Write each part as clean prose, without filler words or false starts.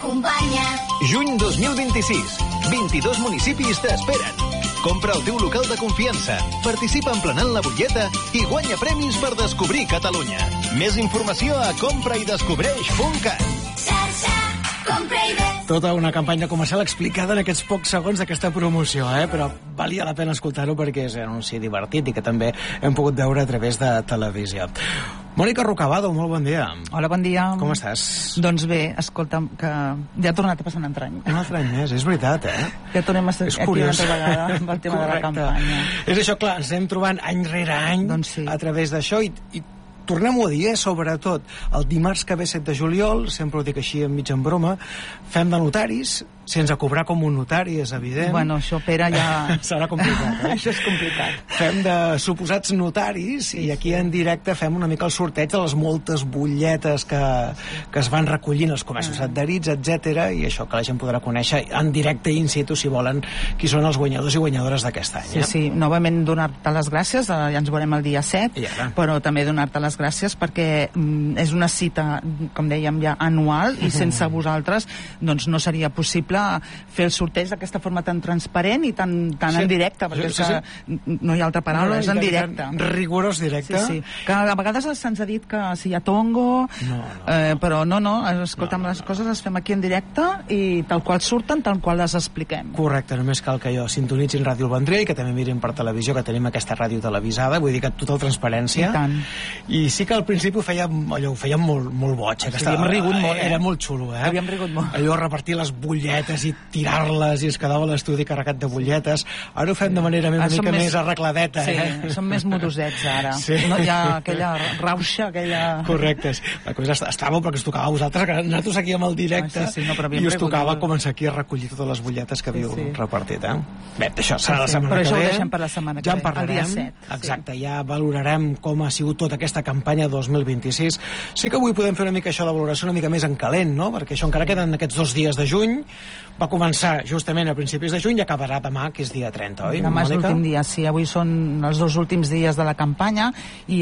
acompanya. Juny 2026. 22 municipis t'esperen. Compra el teu local de confiança, participa emplenant la butlleta i guanya premis per descobrir Catalunya. Més informació a compraidescobreix.cat. Xarxa, compra i ves. Tota una campanya comercial explicada en aquests pocs segons d'aquesta promoció, però valia la pena escoltar-ho perquè és un anunci divertit i que també hem pogut veure a través de televisió. Mònica Rocabado, molt bon dia. Hola, bon dia. Com estàs? Doncs bé, escolta'm, que ja ha tornat a passar un altre any. Un altre any més, és veritat, Ja tornem a ser aquí una altra vegada amb el tema de la campanya. És això, clar, ens anem trobant any rere any doncs sí. A través d'això i tornem-ho a dir, sobretot el dimarts que ve 7 de juliol, sempre ho dic així mig en broma, fem de notaris, sense cobrar com un notari, és evident. Bueno, això, Pere, ja... Serà complicat, Això és complicat. Fem de suposats notaris i aquí en directe fem una mica el sorteig de les moltes butlletes que es van recollint als comerços adherits, etc. I això que la gent podrà conèixer en directe in situ, si volen, qui són els guanyadors i guanyadores d'aquest any. Sí, novament donar-te les gràcies, ja ens veurem el dia 7, però també donar-te les gràcies perquè és una cita, com dèiem ja, anual, i sense vosaltres doncs no seria possible fer el sorteig d'aquesta forma tan transparent i tan en directe, perquè no hi ha altra paraula, és en directe. Rigorós directe. Sí. Que a vegades se'ns ha dit que si hi ha tongo, però no, escolta'm, les coses les fem aquí en directe i tal qual surten, tal qual les expliquem. Correcte, només cal que jo sintonitzin Ràdio El Vendrell, que també mirin per televisió, que tenim aquesta ràdio televisada, vull dir que tota transparència. I tant. I sí que al principi ho fèiem molt boig. Havíem rigut molt, Era molt xulo, Havíem rigut molt. Allò repartir les butlletes i tirar-les i es quedava l'estudi carregat de butlletes. Ara ho fem de manera una mica més arregladeta. Sí, som més modosets ara. No hi ha aquella rauxa, aquella... Correcte. La cosa estava perquè us tocava a vosaltres, que nosaltres aquí amb el directe, i us tocava començar aquí a recollir totes les butlletes que havíeu repartit. Bé, això serà la setmana que ve. Però això ho deixem per la setmana que ve, ja en parlarem, el dia 7. Exacte, ja valorarem com ha sigut tota aquesta campanya 2026. Sí que avui podem fer una mica això de valoració una mica més en calent, no? Perquè això encara queden aquests 2 dies de juny. Va començar justament a principis de juny i acabarà demà, que és dia 30, oi? Demà és l'últim dia, sí. Avui són els 2 últims dies de la campanya i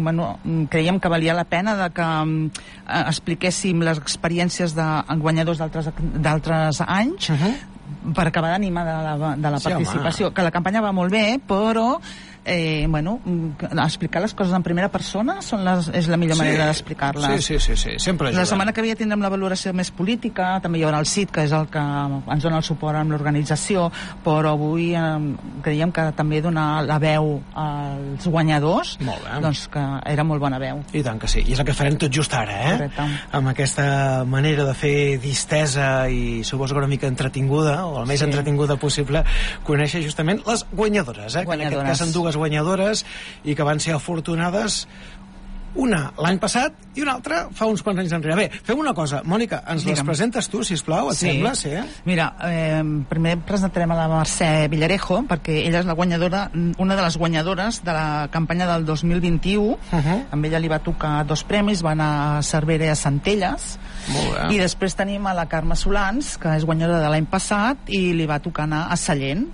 creiem que valia la pena que expliquéssim les experiències de guanyadors d'altres anys per acabar d'animar de la participació. Que la campanya va molt bé, però explicar les coses en primera persona és la millor manera d'explicar-les. Sí, sempre ajuda. La setmana que ve tindrem la valoració més política, també hi haurà el CIT, que és el que ens dona el suport amb l'organització, però avui creiem que també donar la veu als guanyadors, doncs que era molt bona veu. I tant que sí, i és el que farem tot just ara, Correcte. Amb aquesta manera de fer distesa i suposo que una mica entretinguda, o el més entretinguda possible, conèixer justament les guanyadores, que en aquest cas són 2 guanyadores i que van ser afortunades, una l'any passat i una altra fa uns quants anys enrere. Bé, fem una cosa, Mònica, ens les presentes tu, sisplau, et sembla? Sí. Mira, primer presentarem a la Mercè Villarejo, perquè ella és la guanyadora, una de les guanyadores de la campanya del 2021. Amb ella li va tocar 2 premis, va anar a Cervera i a Centelles. I després tenim a la Carme Solans, que és guanyadora de l'any passat i li va tocar anar a Sallent.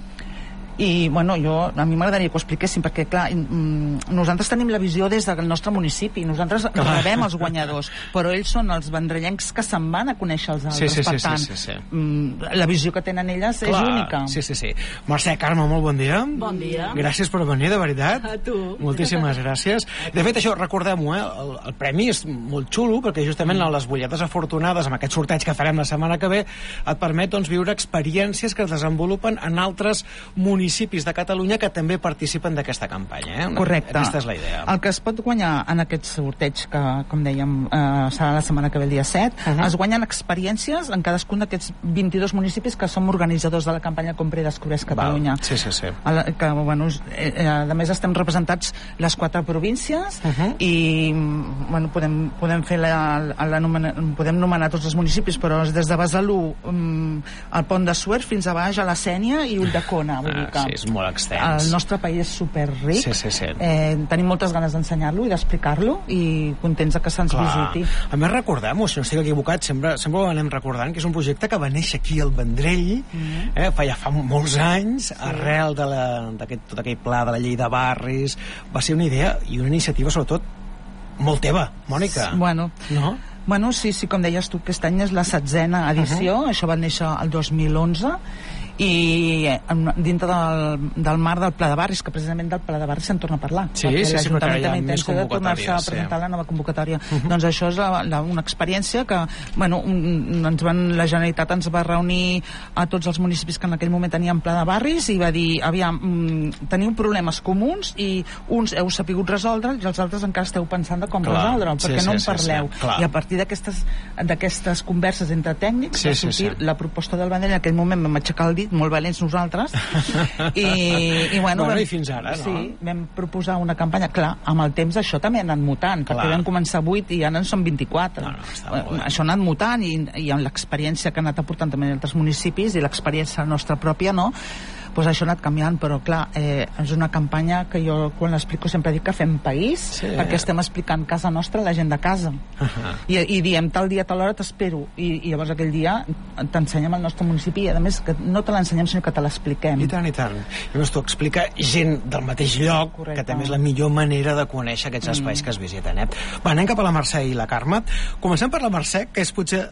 I, a mi m'agradaria que ho expliquéssim, perquè, clar, nosaltres tenim la visió des del nostre municipi, nosaltres rebem els guanyadors, però ells són els vendrellencs que se'n van a conèixer els altres, per tant, la visió que tenen elles és única. Sí. Mercè, Carme, molt bon dia. Bon dia. Gràcies per venir, de veritat. A tu. Moltíssimes gràcies. De fet, això, recordem-ho, el premi és molt xulo, perquè justament les butlletes afortunades, amb aquest sorteig que farem la setmana que ve, et permet viure experiències que es desenvolupen en altres municipis de Catalunya que també participen d'aquesta campanya. Correcte. Aquesta és la idea. El que es pot guanyar en aquest sorteig, que, com dèiem, serà la setmana que ve el dia 7, es guanyen experiències en cadascun d'aquests 22 municipis que som organitzadors de la campanya Compra i Descobreix Catalunya. Sí. Que, a més, estem representats les 4 províncies i podem fer podem nomenar tots els municipis, però des de Besalú, el Pont de Suert, fins a baix a la Sénia i Ulldecona. Vull dir que és molt extens. El nostre país és superric. Sí. Tenim moltes ganes d'ensenyar-lo i d'explicar-lo i contents que se'ns visiti. A més, recordem-ho, si no estic equivocat, sempre ho anem recordant, que és un projecte que va néixer aquí al Vendrell, fa molts anys, arrel de tot aquell pla de la llei de barris. Va ser una idea i una iniciativa, sobretot, molt teva, Mònica. No? Bueno, sí, com deies tu, aquest any és la 7ª edició, això va néixer el 2011, i dintre del marc del Pla de Barris, que precisament del Pla de Barris se'n torna a parlar, perquè l'Ajuntament també intenció de tornar-se a presentar la nova convocatòria. Doncs això és una experiència que la Generalitat ens va reunir a tots els municipis que en aquell moment tenien Pla de Barris i va dir, aviam, teniu problemes comuns i uns heu sapigut resoldre i els altres encara esteu pensant de com resoldre, perquè no en parleu. I a partir d'aquestes converses entre tècnics va sortir la proposta del Vendrell. En aquell moment vam aixecar el dit, molt valents nosaltres, i fins ara, no? Sí, vam proposar una campanya. Clar, amb el temps això també ha anat mutant, perquè vam començar 8 i ara en són 24. Això ha anat mutant, i amb l'experiència que ha anat aportant també en altres municipis i l'experiència nostra pròpia, no? Doncs això ha anat canviant, però clar, és una campanya que jo quan l'explico sempre dic que fem país, perquè estem explicant casa nostra a la gent de casa, i diem tal dia, tal hora t'espero, i llavors aquell dia t'ensenyem el nostre municipi, i a més que no te l'ensenyem sinó que te l'expliquem. I tant. I llavors tu explica gent del mateix lloc, que també és la millor manera de conèixer aquests espais que es visiten. Va, anem cap a la Mercè i la Carme. Comencem per la Mercè, que és potser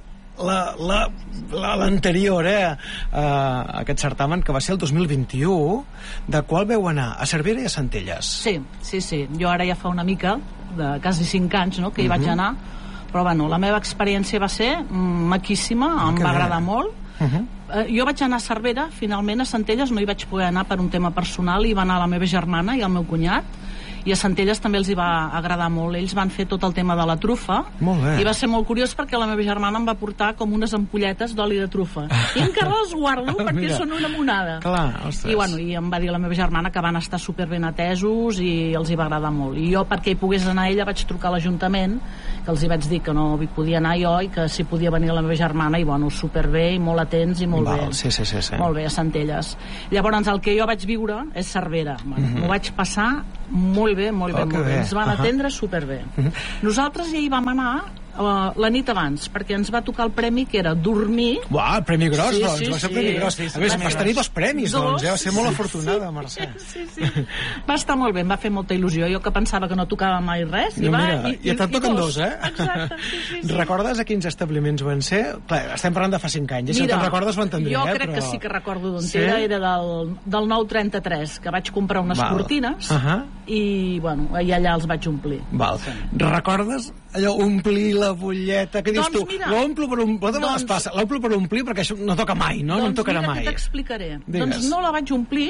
l'anterior a aquest certamen, que va ser el 2021, de qual veu anar a Cervera i a Centelles. Sí. Jo ara ja fa una mica, de quasi 5 anys, no?, que hi vaig anar, però bueno, la meva experiència va ser maquíssima, em va agradar molt. Jo vaig anar a Cervera, finalment a Centelles no hi vaig poder anar per un tema personal, i va anar la meva germana i el meu cunyat, i a Centelles també els hi va agradar molt. Ells van fer tot el tema de la trufa, i va ser molt curiós perquè la meva germana em va portar com unes ampolletes d'oli de trufa, i encara les guardo perquè són una monada. I em va dir la meva germana que van estar superben atesos i els hi va agradar molt, i jo, perquè hi pogués anar ella, vaig trucar a l'Ajuntament, que els hi vaig dir que no hi podia anar jo i que si podia venir la meva germana, i bueno, superbé i molt atents i molt bé. Molt bé, a Centelles. Llavors el que jo vaig viure és Cervera. M'ho vaig passar molt bé. Ens van atendre superbé. Nosaltres ja hi vam anar la nit abans, perquè ens va tocar el premi que era dormir. El premi gros, doncs, va ser el premi gros. A més, vas tenir 2 premis, doncs, va ser molt afortunada, Mercè. Va estar molt bé, em va fer molta il·lusió. Jo que pensava que no tocava mai res, i te'n toquen 2, Exacte. Recordes a quins establiments van ser? Clar, estem parlant de fa 5 anys, si te'n recordes ho entendria. Jo crec que sí que recordo d'on era del 933, que vaig comprar unes cortines, i bueno, allà els vaig omplir. Recordes allò, omplir la butlleta, que dius tu, l'omplo per omplir perquè això no toca mai, no? No em tocarà mai. Doncs mira que t'explicaré. Doncs no la vaig omplir,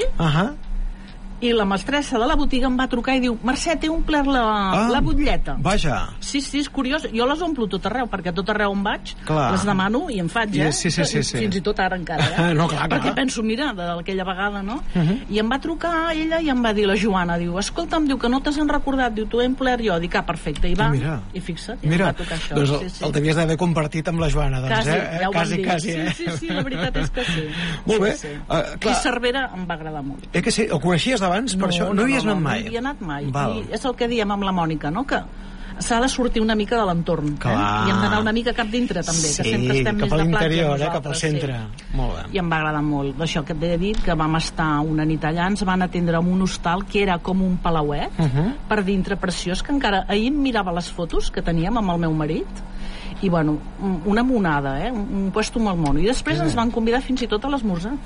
i la mestressa de la botiga em va trucar i diu: Mercè, t'he omplert la butlleta. Vaja. Sí, és curiós. Jo les omplo tot arreu, perquè tot arreu on vaig les demano i en faig, fins i tot ara encara. Perquè penso, mira, d'aquella vegada, no? I em va trucar ella i em va dir la Joana, diu: escolta'm, diu que no t'has recordat, diu, t'ho he omplert jo. Dic, perfecte, i va, i fixa't, i em va tocar això. Doncs el t'havies d'haver compartit amb la Joana, doncs, Quasi, sí, la veritat és que sí. Molt bé. I Cervera em va agradar molt. Que sí, ho coneixies abans, per això? No havies anat mai? No havia anat mai. I és el que diem amb la Mònica, no?, que s'ha de sortir una mica de l'entorn, i hem d'anar una mica cap dintre també, que sempre estem més de platja, cap a l'interior, cap al centre. Molt bé. I em va agradar molt. D'això que et he dit, que vam estar una nit allà, ens van atendre en un hostal que era com un palauet, per dintre preciós, que encara ahir em mirava les fotos que teníem amb el meu marit, i bueno, una monada, un puesto molt mono. I després ens van convidar fins i tot a l'esmorzar.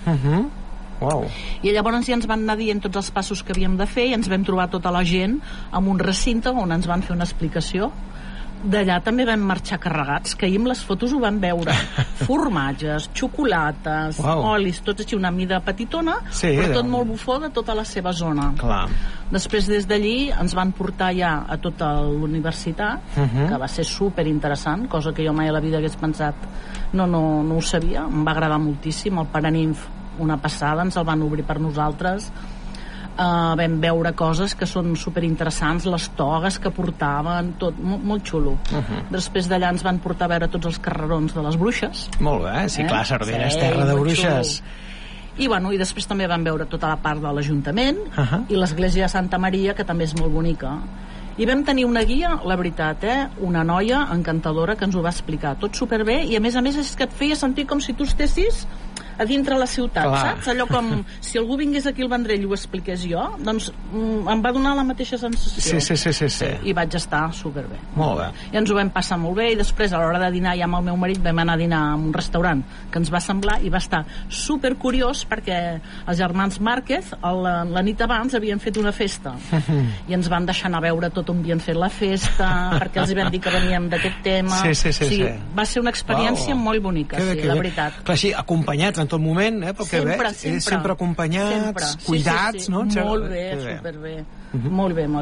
I llavors ja ens van anar dient tots els passos que havíem de fer, i ens vam trobar tota la gent en un recinte on ens van fer una explicació. D'allà també vam marxar carregats, que ahir amb les fotos ho vam veure. Formatges, xocolates, olis, tots així una mida petitona, però tot molt bufó de tota la seva zona. Després des d'allí ens van portar ja a tota l'universitat, que va ser super interessant, cosa que jo mai a la vida hagués pensat, no ho sabia, em va agradar moltíssim. El Paraninf, una passada, ens el van obrir per nosaltres. Vam veure coses que són superinteressants, les togues que portaven, tot molt xulo. Després d'allà ens van portar a veure tots els carrerons de les bruixes. Molt bé, sí, clar, Cervera és terra de bruixes. I bueno, i després també vam veure tota la part de l'Ajuntament i l'església de Santa Maria, que també és molt bonica. I vam tenir una guia, la veritat, una noia encantadora que ens ho va explicar tot superbé, i a més és que et feia sentir com si tu estessis a dintre la ciutat, saps? Allò com si algú vingués aquí al Vendrell i ho expliqués jo, doncs em va donar la mateixa sensació. Sí. I vaig estar superbé. Molt bé. I ens ho vam passar molt bé, i després, a l'hora de dinar, ja amb el meu marit vam anar a dinar a un restaurant que ens va semblar, i va estar supercuriós perquè els germans Márquez la nit abans havien fet una festa i ens van deixar anar a veure tot on havien fet la festa, perquè els hi vam dir que veníem d'aquest tema. Sí. Va ser una experiència molt bonica, la veritat. Clar, així, acompanyats en tot moment, pel que veig. Sempre acompanyats, cuidats, no? Molt bé, superbé. Molt bé.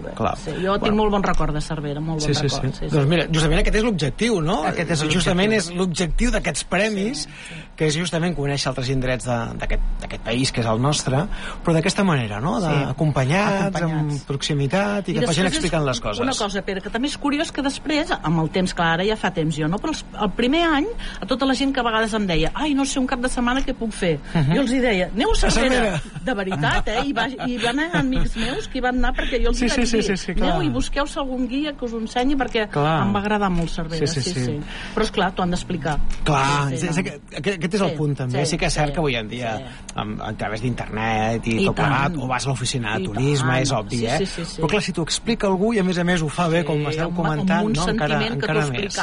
Jo tinc molt bon record de Cervera, molt bon record. Doncs mira, justament aquest és l'objectiu, no? Justament és l'objectiu d'aquests premis, que és justament conèixer altres indrets d'aquest país, que és el nostre, però d'aquesta manera, no? Acompanyats, amb proximitat, i que vagin explicant les coses. Una cosa, Pere, que també és curiós que després, amb el temps, clar, ara ja fa temps jo, no? Però el primer any, a tota la gent que a vegades em deia, ai, no sé, un cap de setmana què puc fer? Jo els hi deia, aneu a Cervera, de veritat, i van anar amics meus que hi van anar perquè jo els hi vaig dir, aneu i busqueu-se algun guia que us ho ensenyi, perquè em va agradar molt Cervera, sí. Però esclar, t'ho han d'explicar. Clar, aquest és el punt també. Sí que és cert que avui en dia, a través d'internet i tot plegat, o vas a l'oficina de turisme, és obvi, però clar, si t'ho explica algú i a més ho fa bé, com esteu comentant, encara més.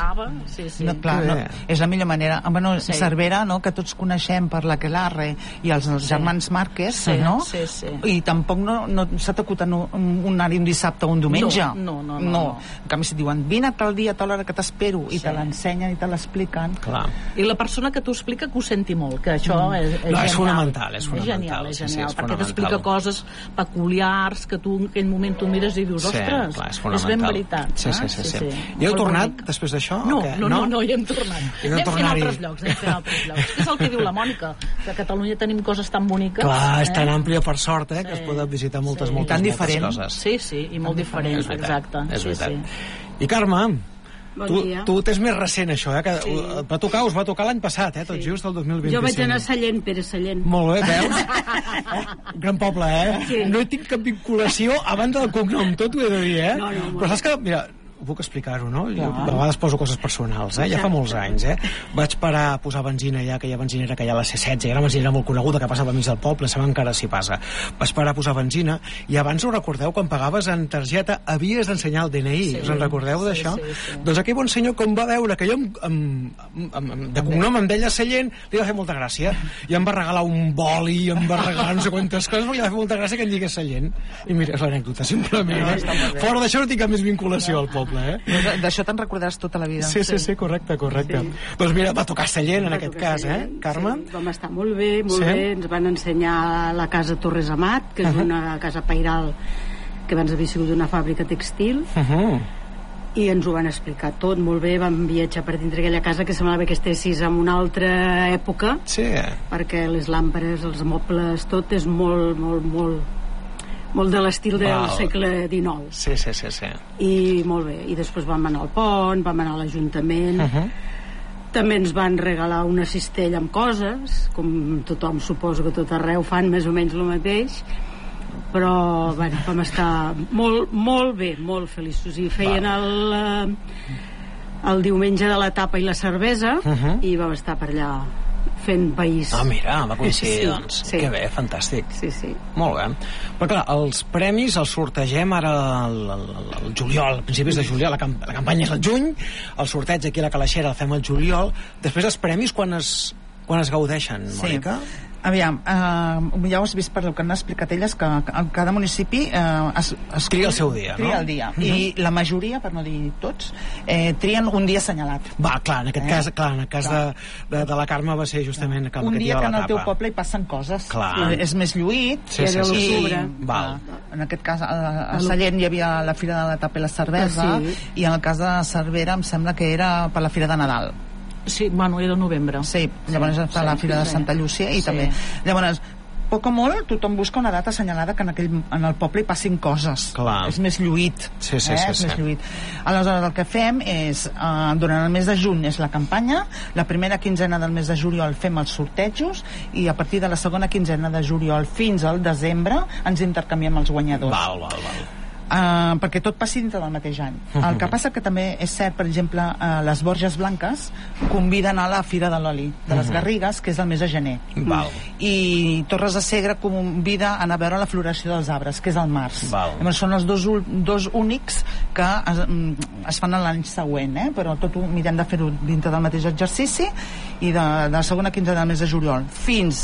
És la millor manera. Cervera, que tots coneixem per l'Aquelarre i els germans Márquez, no? I tampoc no s'ha t'acut un anar-hi un dissabte o un diumenge. No. En canvi, si diuen, vine tal dia, a tal hora que t'espero, i te l'ensenyen i te l'expliquen. I la persona que t'ho explica que ho senti molt, que això és genial. És fonamental. És genial, perquè t'explica coses peculiars que tu en aquell moment tu mires i dius, ostres, és ben veritat. Sí. I heu tornat després d'això? No, hi hem tornat. Anem fent altres llocs. És el que diu la Mònica, que a Catalunya tenim coses tan boniques. Clar, és tan àmplia, per sort, que es poden visitar moltes coses. Sí, i molt diferents, exacte. És veritat. I Carme, tu tens més recent això, que us va tocar l'any passat, tot just el 2025. Jo vaig anar a Sallent, Pere Sallent. Molt bé, veus? Gran poble, Sí. No hi tinc cap vinculació a banda del cognom, tot ho he de dir, No, però saps que, mira, ho puc explicar-ho, no? Jo a vegades poso coses personals, ja fa molts anys, Vaig parar a posar benzina allà, aquella benzinera que hi ha a la C16, hi ha una benzinera molt coneguda que passava mig del poble, sabem encara si passa. Vaig parar a posar benzina, i abans ho recordeu, quan pagaves en targeta havies d'ensenyar el DNI, us en recordeu d'això? Doncs aquell bon senyor, com va veure que jo de cognom em deia Sallent, li va fer molta gràcia, i em va regalar un boli, em va regalar no sé quantes coses, perquè li va fer molta gràcia que em digués Sallent. I mira, és l'anècdota, simplement. Fora d'això no tinc cap més vinculació al poble. D'això te'n recordaràs tota la vida. Sí, correcte. Doncs mira, va tocar Sallent en aquest cas, Carme? Sí, vam estar molt bé, ens van ensenyar la casa Torres Amat, que és una casa pairal que abans havia sigut una fàbrica textil, i ens ho van explicar tot molt bé. Vam viatjar per dintre aquella casa que semblava que estessis en una altra època, perquè les làmperes, els mobles, tot és molt de l'estil del segle XIX. Sí. I molt bé. I després vam anar al pont, vam anar a l'Ajuntament. També ens van regalar una cistella amb coses, com tothom suposo que tot arreu fan més o menys el mateix, però vam estar molt bé, molt feliços. I feien el diumenge de la tapa i la cervesa, i vam estar per allà fent país. Mira, va coincidir, doncs. Que bé, fantàstic. Sí. Molt bé. Però clar, els premis els sortegem ara al juliol, a principis de juliol, la campanya és al juny, el sorteig aquí a la Calaixera el fem al juliol, després els premis quan es gaudeixen, Mònica? Aviam, ja ho has vist per el que han explicat elles, que cada municipi es tria el seu dia, tria el dia. I la majoria, per no dir tots, trien un dia assenyalat. Clar, en aquest cas de la Carme va ser justament un dia que en el teu poble hi passen coses. És més lluït. En aquest cas a Sallent hi havia la Fira de la Tapa i la Cervesa, i en el cas de Cervera em sembla que era per la Fira de Nadal. Sí, era novembre. Sí, llavors està la Fira de Santa Llúcia i també. Llavors, poc o molt, tothom busca una data assenyalada que en el poble hi passin coses. És més lluït. És més lluït. Aleshores, el que fem és, durant el mes de juny és la campanya, la primera quinzena del mes de juliol fem els sortejos, i a partir de la segona quinzena de juliol fins al desembre ens intercanviem els guanyadors. Val. perquè tot passi dintre del mateix any. El que passa que també és cert, per exemple, les Borges Blanques conviden a la Fira de l'Oli de les Garrigues, que és el mes de gener. I Torres de Segre convida a anar a veure la floració dels arbres, que és al març. Són els dos únics que es fan l'any següent, però tot ho mirem de fer-ho dintre del mateix exercici, i de la segona quinzena del mes de juliol fins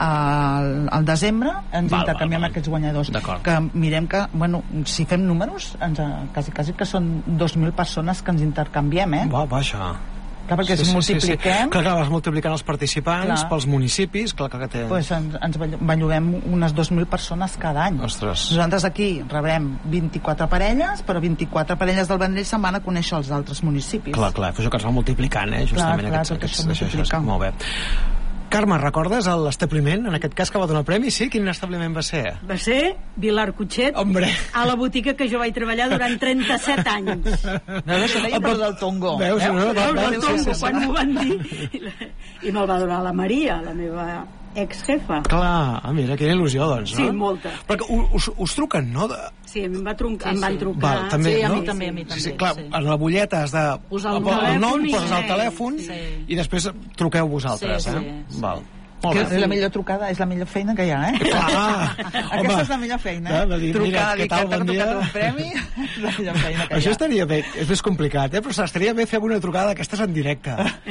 al desembre ens intercanviem aquests guanyadors, que mirem que, bueno, si fem números quasi que són 2.000 persones que ens intercanviem, Vaja. Clar, perquè si multipliquem... Clar, vas multiplicant els participants pels municipis, clar que té... Doncs ens belluguem unes 2.000 persones cada any. Ostres. Nosaltres aquí rebrem 24 parelles, però 24 parelles del Vendrell se'n van a conèixer els altres municipis. Clar, això que es va multiplicant, justament. Clar, tot això multiplica. Molt bé. Carme, recordes l'establiment, en aquest cas, que va donar el premi? Sí? Quin establiment va ser? Va ser Vilar Cotxet, a la botiga que jo vaig treballar durant 37 anys. No, això deia per del Tongo. Veus, el Tongo, quan m'ho van dir. I me'l va donar la Maria, la meva ex-jefa. Clar, mira, quina il·lusió, doncs, no? Sí, molta. Perquè us truquen, no? Sí, a mi em van trucar. També, sí, a no? mi també. Sí, clar, en la butlleta has de posar el nom, poses el telèfon i després truqueu vosaltres, Val. Que la millor trucada és la millor feina que hi ha, Aquesta és la millor feina, trucar a dir que t'ha tocat un premi és la millor feina que hi ha. Això estaria bé, és més complicat, però estaria bé fer una trucada d'aquestes en directe.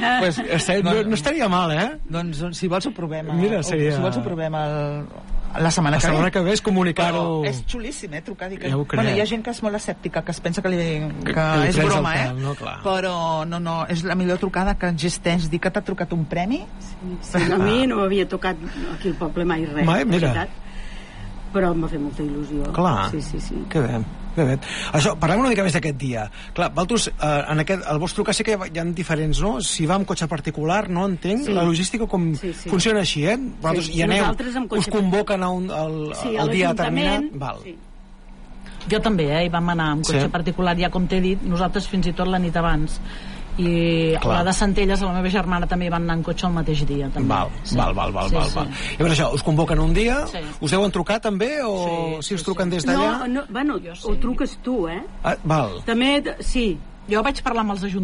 No estaria mal, Doncs si vols ho provem. Mira, seria... Si vols ho provem la setmana que ve. La setmana que ve és comunicar-ho... És xulíssim, trucar. Ja ho crec. Bueno, hi ha gent que és molt escèptica, que es pensa que és broma, però no, és la millor trucada que existeix. Dir que t'ha trucat un premi... A mi no m'havia tocat aquí al poble mai res. Mira. Però em va fer molta il·lusió. Clar, sí. Que bé. Això, parlem una mica més d'aquest dia. Clar, vosaltres, el vostre cas sí que hi ha diferents, no? Si va amb cotxe particular, no entenc, la logística com funciona així, Vosaltres hi aneu, us convoquen al dia determinat. Val. Jo també, hi vam anar amb cotxe particular, ja com t'he dit, nosaltres fins i tot la nit abans. I la de Centelles, la meva germana també van anar en cotxe el mateix dia també. Val. I per això, us convoquen un dia, us deuen trucar també o si us truquen des d'allà? No, bueno, ho truques tu, Val. També, sí. Jo vaig parlar amb els ajuntaments